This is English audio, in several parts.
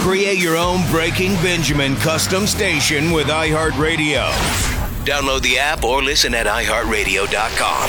Create your own Breaking Benjamin custom station with iHeartRadio. Download the app or listen at iHeartRadio.com.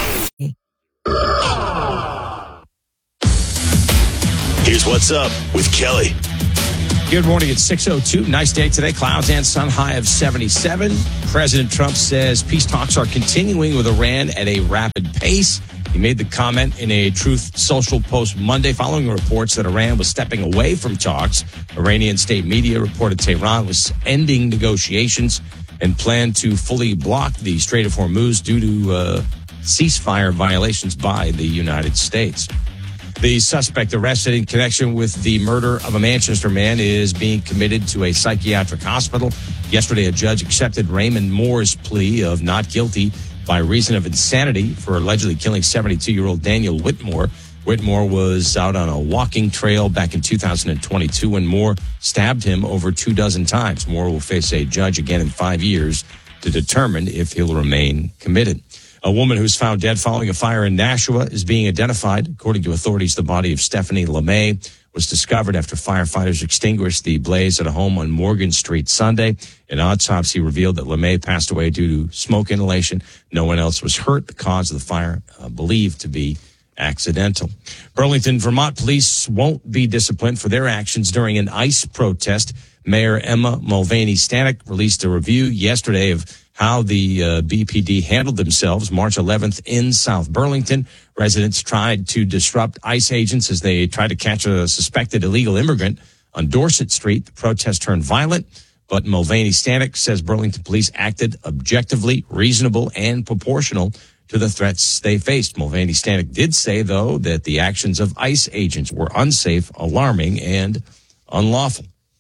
Here's What's Up with Kelly. Good morning. It's 6:02. Nice day today. Clouds and sun, high of 77. President Trump says peace talks are continuing with Iran at a rapid pace. He made the comment in a Truth Social post Monday following reports that Iran was stepping away from talks. Iranian state media reported Tehran was ending negotiations and planned to fully block the Strait of Hormuz due to ceasefire violations by the United States. The suspect arrested in connection with the murder of a Manchester man is being committed to a psychiatric hospital. Yesterday, a judge accepted Raymond Moore's plea of not guilty by reason of insanity for allegedly killing 72-year-old Daniel Whitmore. Whitmore was out on a walking trail back in 2022 when Moore stabbed him over 24 times. Moore will face a judge again in 5 years to determine if he'll remain committed. A woman who's found dead following a fire in Nashua is being identified. According to authorities, the body of Stephanie LeMay was discovered after firefighters extinguished the blaze at a home on Morgan Street Sunday. An autopsy revealed that LeMay passed away due to smoke inhalation. No one else was hurt. The cause of the fire believed to be accidental. Burlington, Vermont police won't be disciplined for their actions during an ICE protest. Mayor Emma Mulvaney Stanek released a review yesterday of how the BPD handled themselves March 11th in South Burlington. Residents tried to disrupt ICE agents as they tried to catch a suspected illegal immigrant on Dorset Street. The protest turned violent, but Mulvaney Stanek says Burlington police acted objectively, reasonable, and proportional to the threats they faced. Mulvaney Stanek did say, though, that the actions of ICE agents were unsafe, alarming, and unlawful.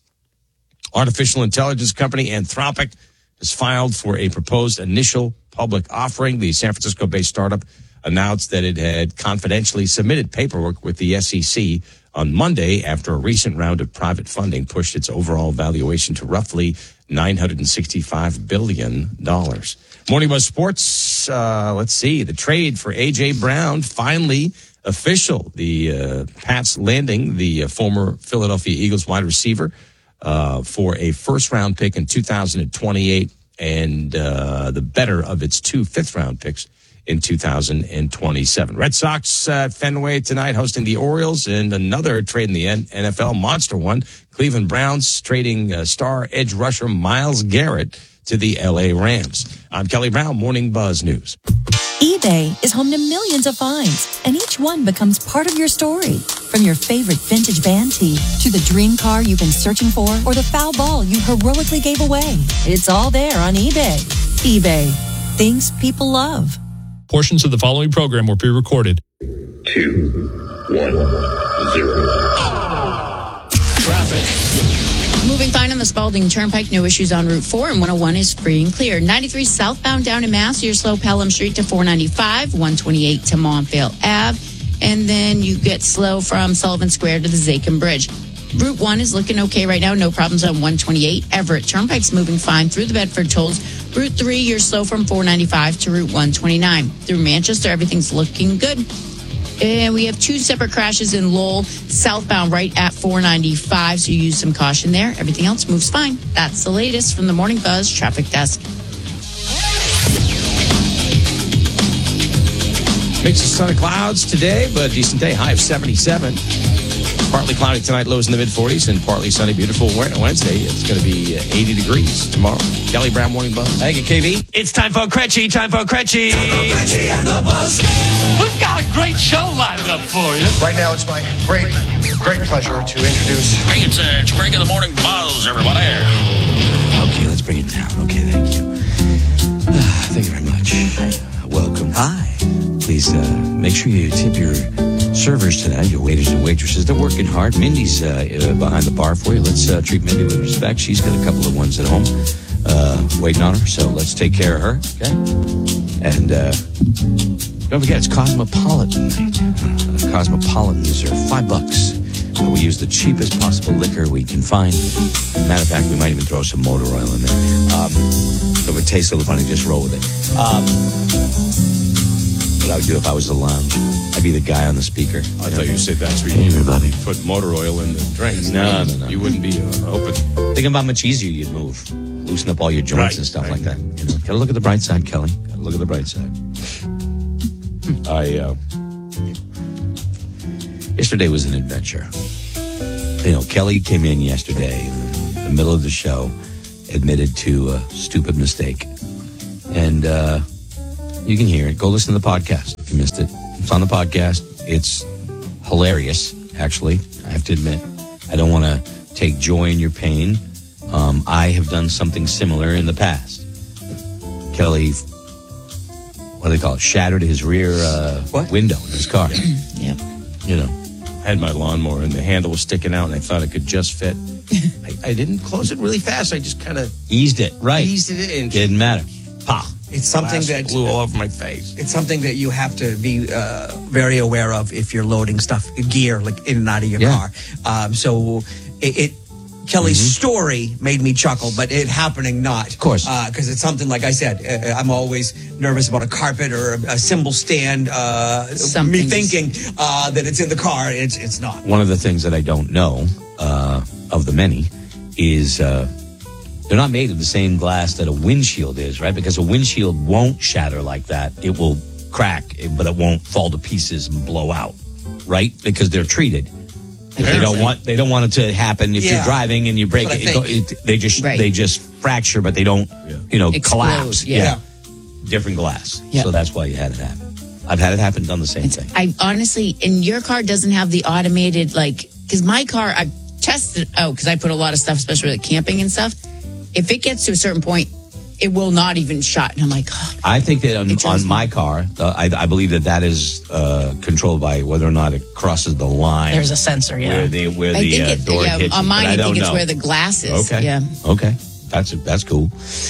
Artificial intelligence company Anthropic has filed for a proposed initial public offering. The San Francisco-based startup announced that it had confidentially submitted paperwork with the SEC on Monday after a recent round of private funding pushed its overall valuation to roughly $965 billion. Morning Buzz Sports. Let's see. The trade for A.J. Brown finally official. The Pats landing the former Philadelphia Eagles wide receiver for a first-round pick in 2028 and the better of its 2 fifth-round picks in 2027. Red Sox at Fenway tonight hosting the Orioles, and another trade in the NFL monster one. Cleveland Browns trading star edge rusher Myles Garrett to the L.A. Rams. I'm Kelly Brown, Morning Buzz News. eBay is home to millions of finds, and each one becomes part of your story. From your favorite vintage band tee to the dream car you've been searching for or the foul ball you heroically gave away. It's all there on eBay. eBay. Things people love. Portions of the following program were pre-recorded. 2, 1, 0. Traffic. Moving fine on the Spalding Turnpike. No issues on Route 4, and 101 is free and clear. 93 southbound down in Mass. You're slow Pelham Street to 495, 128 to Montvale Ave. And then you get slow from Sullivan Square to the Zakin Bridge. Route 1 is looking okay right now. No problems on 128. Everett Turnpike's moving fine through the Bedford tolls. Route 3, you're slow from 495 to Route 129. Through Manchester, everything's looking good. And we have 2 separate crashes in Lowell, southbound right at 495, so you use some caution there. Everything else moves fine. That's the latest from the Morning Buzz Traffic Desk. Mix of sun and clouds today, but decent day, high of 77. Partly cloudy tonight, lows in the mid-40s, and partly sunny, beautiful Wednesday. It's going to be 80 degrees tomorrow. Kelly Brown, Morning Buzz. Thank you, KV. It's time for Cretchy, Time for Cretchy and the Buzz. We've got a great show lined up for you. Right now, it's my great pleasure to introduce... Hey, it's Greg in the Morning Buzz, everybody. Okay, let's bring it down. Okay, thank you. Thank you very much. Welcome. Hi. Please make sure you tip your servers tonight, your waiters and waitresses. They're working hard. Mindy's behind the bar for you. Let's treat Mindy with respect. She's got a couple of ones at home waiting on her, so let's take care of her, okay? And don't forget, it's Cosmopolitan night. Cosmopolitans are $5. We use the cheapest possible liquor we can find. Matter of fact, we might even throw some motor oil in there. So if it tastes a little funny, just roll with it. what I would do if I was the lounge. I'd be the guy on the speaker. I thought you said that's where Hey, everybody. put motor oil in the drinks. No. You wouldn't be open. Think about how much easier you'd move. Loosen up all your joints and stuff like that. You know, gotta look at the bright side, Kelly. Gotta look at the bright side. Yesterday was an adventure. You know, Kelly came in yesterday in the middle of the show, admitted to a stupid mistake. And you can hear it. Go listen to the podcast if you missed it. It's on the podcast. It's hilarious, actually, I have to admit. I don't want to take joy in your pain. I have done something similar in the past. Kelly, what do they call it? Shattered his rear window in his car. Yep. You know. I had my lawnmower and the handle was sticking out and I thought it could just fit. I didn't close it really fast. I just kind of eased it. Right. eased it in. Didn't matter. Pa. It's something Glass that blew all over my face. It's something that you have to be very aware of if you're loading stuff, gear, like in and out of your car. So Kelly's story made me chuckle, but it happening not. Of course. Because it's something, like I said, I'm always nervous about a carpet or a cymbal stand. Me thinking that it's in the car. It's not. One of the things that I don't know of the many is they're not made of the same glass that a windshield is, right? Because a windshield won't shatter like that. It will crack, but it won't fall to pieces and blow out, right? Because they're treated. They don't want it to happen if you're driving and you break it. They just fracture, but they don't, collapse. Yeah. Different glass. Yeah. So that's why you had it happen. I've had it happen, done the same thing. I honestly, and your car doesn't have the automated, because my car, I tested it out because I put a lot of stuff, especially like camping and stuff. If it gets to a certain point, it will not even shut. And I'm like, I think that on my car, I believe that is controlled by whether or not it crosses the line. There's a sensor, where the door hits. On mine, I think it's where the glass is. Okay. Yeah. Okay. That's cool.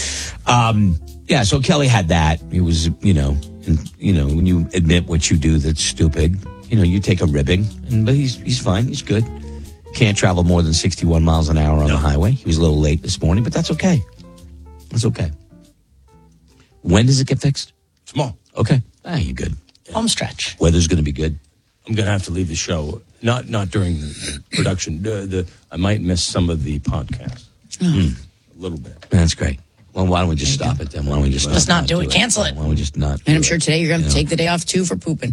So Kelly had that. It was, when you admit what you do that's stupid, you take a ribbing, but he's fine. He's good. Can't travel more than 61 miles an hour on the highway. He was a little late this morning, but that's okay. That's okay. When does it get fixed? Tomorrow. Okay. You're good. Home stretch. Weather's going to be good. I'm going to have to leave the show. Not during the production. I might miss some of the podcast. A little bit. That's great. Well, why don't we just stop it then? Why don't we just not do it? Cancel it. Why don't we just not? And I'm sure today you're going to take the day off too for pooping.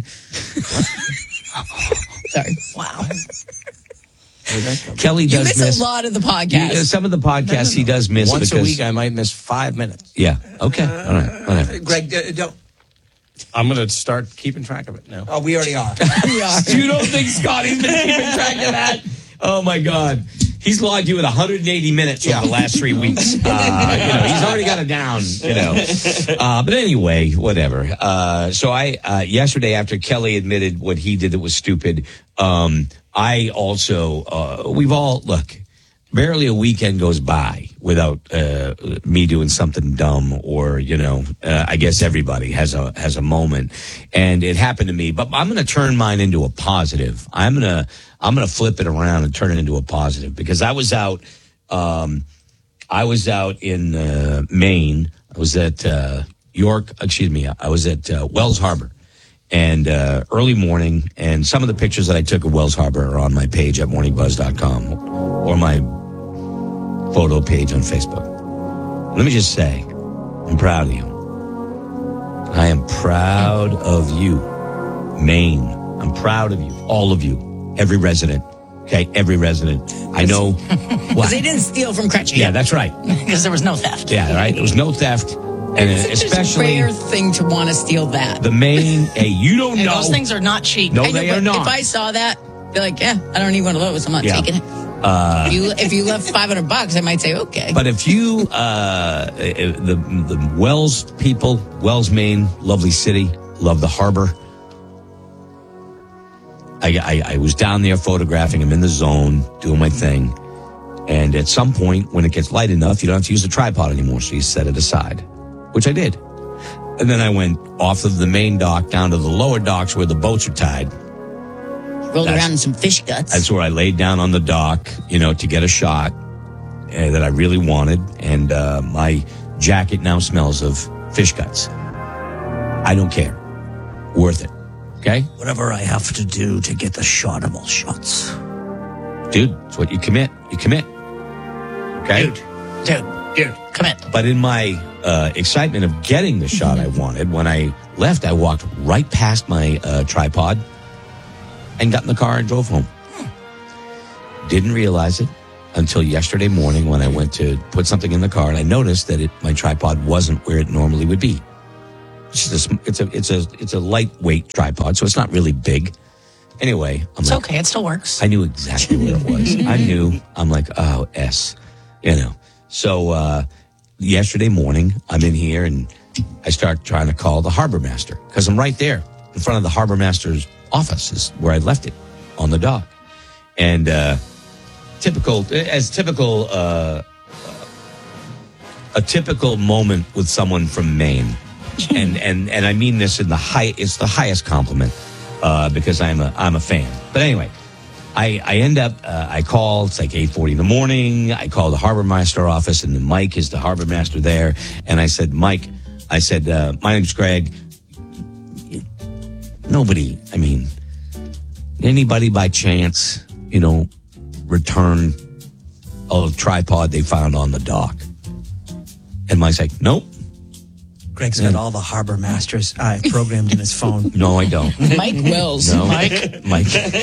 Sorry. Wow. Kelly does miss a lot of the podcast. Some of the podcasts he does miss. Once a week, I might miss 5 minutes. Yeah. Okay. All right. Whatever. Greg, don't. I'm going to start keeping track of it now. Oh, we already are. You don't think Scotty's been keeping track of that? Oh, my God. He's logged you with 180 minutes over the last 3 weeks. He's already got it down, But anyway, whatever. So yesterday after Kelly admitted what he did that was stupid, I also, barely a weekend goes by without me doing something dumb or, I guess everybody has a moment. And it happened to me, but I'm going to turn mine into a positive. I'm going to flip it around and turn it into a positive because I was out in Maine. I was at I was at Wells Harbor. And early morning, and some of the pictures that I took of Wells Harbor are on my page at morningbuzz.com or my photo page on Facebook. Let me just say, I'm proud of you. I am proud of you, Maine. I'm proud of you, all of you, every resident. Okay, every resident. I know. Because they didn't steal from Crutchy. Yeah, that's right. Because there was no theft. Yeah, right. There was no theft. And especially a rare thing to want to steal that. The Maine, you don't know. Those things are not cheap. No, they are not. If I saw that, be like, I don't need one of those. I'm not taking it. If you left $500, I might say okay. But if you, the Wells people, Wells, Maine, lovely city, love the harbor. I was down there photographing. I'm in the zone, doing my thing. And at some point, when it gets light enough, you don't have to use the tripod anymore. So you set it aside, which I did. And then I went off of the main dock down to the lower docks where the boats are tied. Rolled around in some fish guts. That's where I laid down on the dock, to get a shot that I really wanted. And my jacket now smells of fish guts. I don't care. worth it. Okay? Whatever I have to do to get the shot of all shots. Dude, it's what you commit. You commit. Okay? Dude, commit. But in my excitement of getting the shot I wanted, when I left, I walked right past my tripod and got in the car and drove home. Didn't realize it until yesterday morning when I went to put something in the car, and I noticed that my tripod wasn't where it normally would be. It's a lightweight tripod, so it's not really big. Anyway, It's okay. It still works. I knew exactly where it was. I knew. I'm like, oh, S, So yesterday morning, I'm in here and I start trying to call the harbor master because I'm right there in front of the harbor master's office is where I left it on the dock. And a typical moment with someone from Maine. and I mean this in it's the highest compliment because I'm a fan. But anyway, I end up I call. It's like 8:40 in the morning. I call the harbor master office, and then Mike is the harbor master there. And I said, Mike, my name's Greg. Anybody by chance, return a tripod they found on the dock? And Mike's like, nope. Greg's got all the harbor masters programmed in his phone. No, I don't. Mike Wells. No. Mike. No.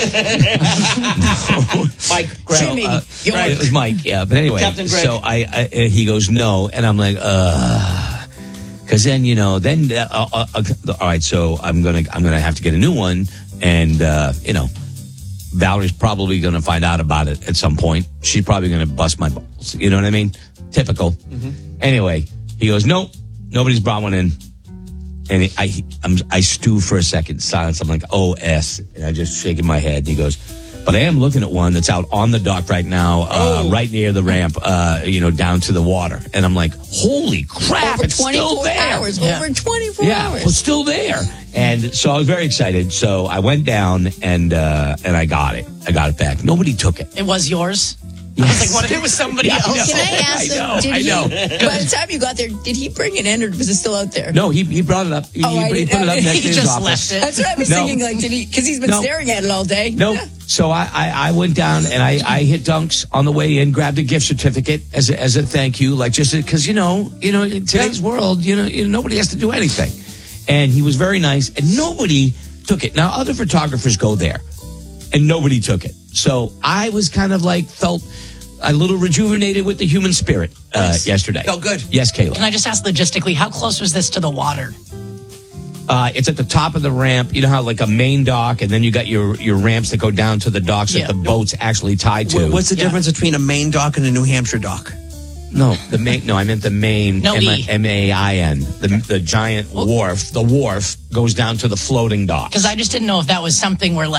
Mike. Jimmy. It was Mike, yeah. But anyway, Captain Greg. so he goes, no. And I'm like, because then, all right, so I'm going to have to get a new one. And, Valerie's probably going to find out about it at some point. She's probably going to bust my balls. You know what I mean? Typical. Mm-hmm. Anyway, he goes, nope, nobody's brought one in. And I stew for a second, silence. I'm like, oh, S. And I just shaking my head. And he goes, but I am looking at one that's out on the dock right now, right near the ramp, down to the water. And I'm like, holy crap, over it's still there. Hours, yeah. Over 24 hours. It's still there. And so I was very excited. So I went down and I got it. I got it back. Nobody took it. It was yours? Yes. I was like, what if it was somebody else? Can I ask him? I know. By the time you got there, did he bring it in or was it still out there? No, he brought it up. He put it up next to his office. That's what I was thinking. Like, did he? Because he's been staring at it all day. No. So I went down and I hit Dunks on the way in, grabbed a gift certificate as a thank you, like just because in today's world, nobody has to do anything. And he was very nice, and nobody took it. Now other photographers go there, and nobody took it. So I was kind of felt a little rejuvenated with the human spirit yesterday. Oh, good. Yes, Kayla. Can I just ask logistically, how close was this to the water? It's at the top of the ramp. You know how a main dock, and then you got your ramps that go down to the docks that the boat's actually tied to. What's the difference between a Maine dock and a New Hampshire dock? No, I meant the main. No, MAIN. The giant wharf. The wharf goes down to the floating dock. Because I just didn't know if that was something where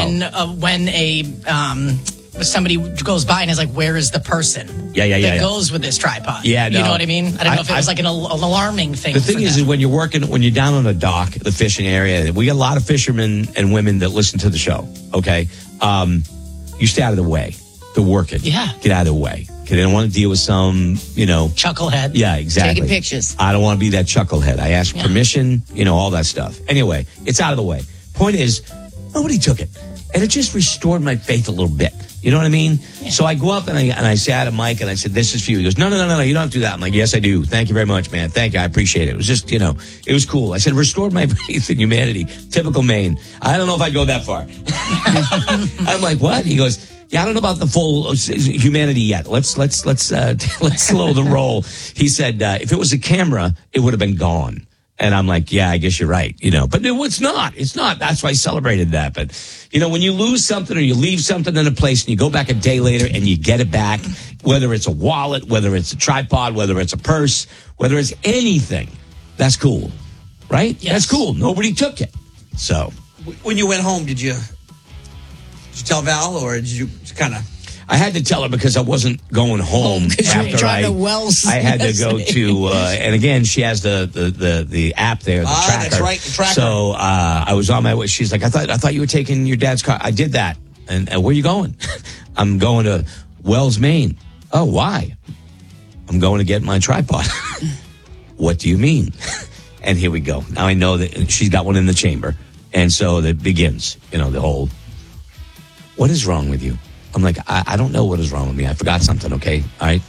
when somebody goes by and is like, where is the person? That goes with this tripod. Yeah, no. You know what I mean? I don't know if it was an alarming thing. The thing is when you're down on a dock, the fishing area, we get a lot of fishermen and women that listen to the show. Okay, you stay out of the way. They're working. Yeah, get out of the way. Because they don't want to deal with some, chucklehead. Yeah, exactly. Taking pictures. I don't want to be that chucklehead. I asked permission, all that stuff. Anyway, it's out of the way. Point is, nobody took it. And it just restored my faith a little bit. You know what I mean? Yeah. So I go up and I sat at Mike and I said, this is for you. He goes, no, you don't have to do that. I'm like, yes, I do. Thank you very much, man. Thank you. I appreciate it. It was just, it was cool. I said, restored my faith in humanity. Typical Maine. I don't know if I'd go that far. I'm like, what? He goes, yeah, I don't know about the full humanity yet. Let's slow the roll. He said, if it was a camera, it would have been gone. And I'm like, yeah, I guess you're right, But it's not. It's not. That's why I celebrated that. But, when you lose something or you leave something in a place and you go back a day later and you get it back, whether it's a wallet, whether it's a tripod, whether it's a purse, whether it's anything, that's cool, right? Yes. That's cool. Nobody took it. So. When you went home, did you tell Val or did you kind of... I had to tell her because I wasn't going home after I had to go to, and again, she has the app there, the tracker. That's right, the tracker. So I was on my way. She's like, I thought you were taking your dad's car. I did that. And where are you going? I'm going to Wells, Maine. Oh, why? I'm going to get my tripod. What do you mean? And here we go. Now I know that she's got one in the chamber. And so it begins, the whole, what is wrong with you? I'm like, I don't know what is wrong with me. I forgot something, okay? All right.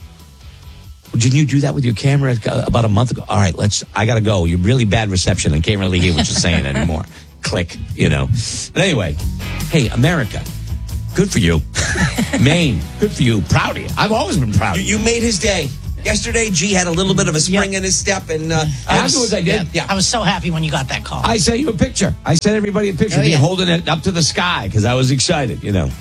Didn't you do that with your camera about a month ago? All right, I got to go. You're really bad reception. I can't really hear what you're saying anymore. Click, But anyway, hey, America, good for you. Maine, good for you. Proud of you. I've always been proud of you. You made his day. Yesterday, G had a little bit of a spring in his step. And afterwards, I did. Yeah. I was so happy when you got that call. I sent you a picture. I sent everybody a picture of me holding it up to the sky because I was excited,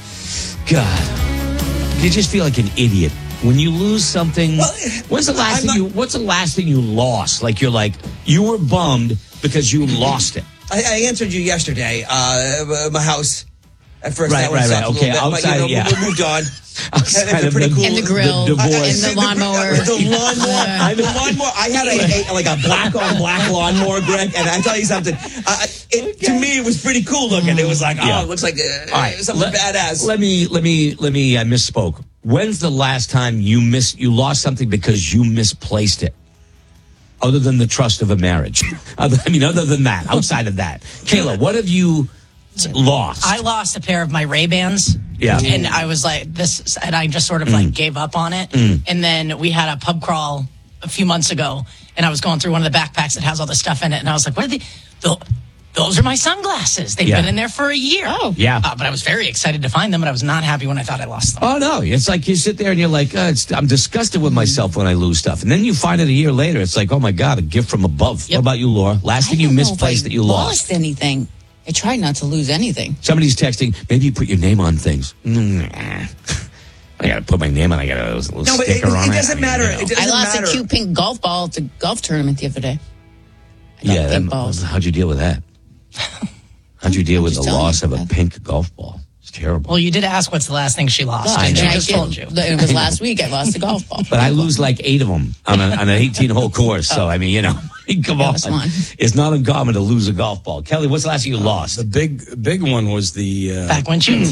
God, you just feel like an idiot. When you lose something, what's the last thing you lost? Like you were bummed because you lost it. I answered you yesterday. My house. At first, right. Okay, outside, we moved on. Outside of pretty cool. And the grill, the divorce, and the lawnmower. The lawnmower. I had a black on black lawnmower, Greg. And I tell you something. To me, it was pretty cool looking. It was like, it looks like something badass. Let me. I misspoke. When's the last time you lost something because you misplaced it? Other than the trust of a marriage. Other than that, outside of that. Kayla, what have you lost? I lost a pair of my Ray-Bans. Yeah. And I was like, and I just sort of gave up on it. And then we had a pub crawl a few months ago, and I was going through one of the backpacks that has all the stuff in it, and I was like, what are they? Those are my sunglasses. They've been in there for a year. Oh. Yeah. But I was very excited to find them, but I was not happy when I thought I lost them. Oh, no. It's like you sit there and you're like, I'm disgusted with myself when I lose stuff. And then you find it a year later. It's like, oh, my God, a gift from above. Yep. What about you, Laura? Last thing you misplaced that you lost? Anything. I try not to lose anything. Somebody's texting, maybe you put your name on things. I got to put my name on. I got a little sticker on it. It doesn't matter. I lost a cute pink golf ball at the golf tournament the other day. How'd you deal with that? How'd you deal with the loss of a pink golf ball? It's terrible. Well, you did ask what's the last thing she lost. I just told you. It was last week I lost a golf ball. But I lose like 8 of them on an 18-hole course. So, I mean, come on. It's not uncommon to lose a golf ball. Kelly, what's the last thing you lost? The big one was the back when the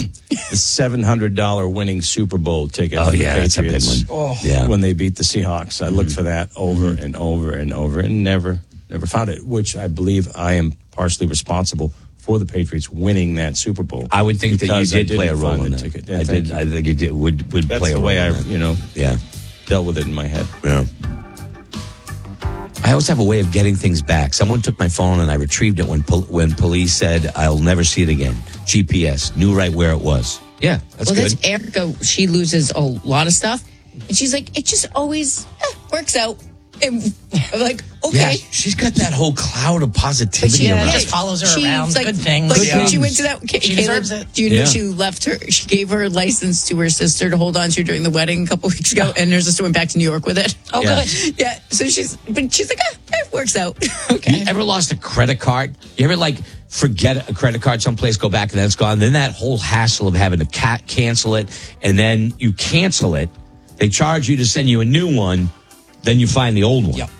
$700 winning Super Bowl ticket. Oh, yeah, that's a big one. When they beat the Seahawks. I looked for that over and over and over and never found it, which I believe I am partially responsible for the Patriots winning that Super Bowl. I would think that you did play a role in that. Ticket. Yeah, I think you did would That's play a the role. way I dealt with it in my head. Yeah. I always have a way of getting things back. Someone took my phone and I retrieved it when police said I'll never see it again. GPS knew right where it was. Yeah, that's good. That's Erica. She loses a lot of stuff, and she's like, it just always works out. And I'm like, okay. Yeah, she's got that whole cloud of positivity around. It just follows her around. Like, good things. Like when she went to that, she deserves it. Do you know she left her? She gave her license to her sister to hold on to during the wedding a couple weeks ago, and her sister went back to New York with it. Oh, good. Yeah. So she's like, it works out. Okay. You ever lost a credit card? You ever forget a credit card someplace, go back and then it's gone? Then that whole hassle of having to cancel it, and then you cancel it, they charge you to send you a new one. Then you find the old one. Yep.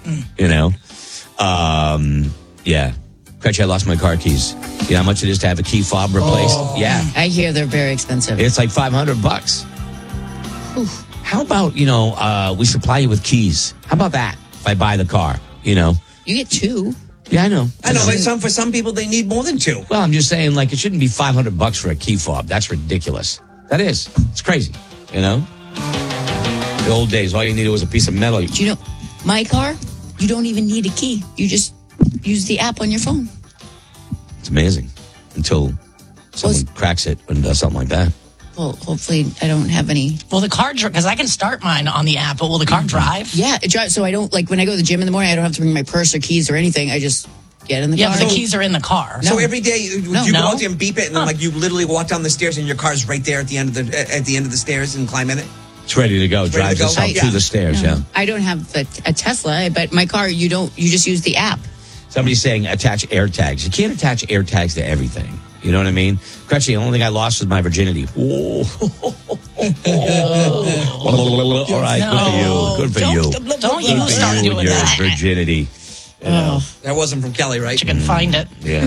Yeah. Crutchy, I lost my car keys. You know how much it is to have a key fob replaced? Oh. Yeah. I hear they're very expensive. It's like $500. How about, we supply you with keys? How about that if I buy the car, You get 2. Yeah, I know. But for some people, they need more than 2. Well, I'm just saying, it shouldn't be $500 for a key fob. That's ridiculous. That is. It's crazy, The old days, all you needed was a piece of metal. Do my car, you don't even need a key. You just use the app on your phone. It's amazing until someone cracks it and does something like that. Well, hopefully I don't have any. Well, the car, because I can start mine on the app, but will the car drive? Yeah, it drives. So I don't, when I go to the gym in the morning, I don't have to bring my purse or keys or anything. I just get in the car. Yeah, but the keys are in the car. So every day you go out there and beep it, and then you literally walk down the stairs and your car's right there at the end of the stairs and climb in it? It's ready to go. Drives itself through the stairs, I don't have a Tesla, but my car, you just use the app. Somebody's saying attach AirTags. You can't attach AirTags to everything. You know what I mean? Crutchy, the only thing I lost was my virginity. All right, good for you. Good for you. Don't you start doing your that. virginity. That wasn't from Kelly, right? You can find it. Yeah.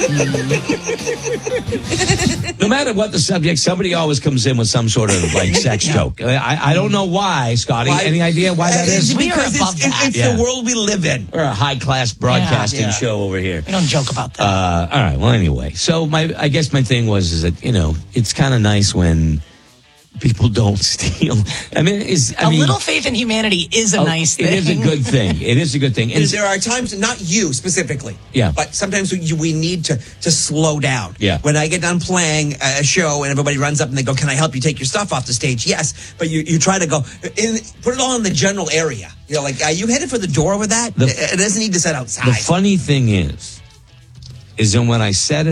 No matter what the subject, somebody always comes in with some sort of sex joke. I don't know why, Scotty. Any idea why that is? We are above that. It's the world we live in. We're a high-class broadcasting show over here. We don't joke about that. All right. Well, anyway. So I guess my thing is that, it's kind of nice when people don't steal. I mean, little faith in humanity is a nice thing. It is a good thing. It is a good thing. And there are times, not you specifically, but sometimes we need to slow down. Yeah. When I get done playing a show and everybody runs up and they go, "Can I help you take your stuff off the stage?" Yes, but you try to go put it all in the general area. Are you headed for the door with that? It doesn't need to sit outside. The funny thing is that when I said it